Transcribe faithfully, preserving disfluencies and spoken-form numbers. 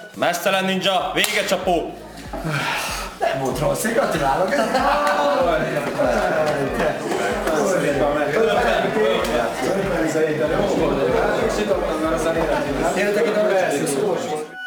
Mesztelen ninja, vége csapó! Nem volt rossz, én gratulálok! Tényleg, hogy a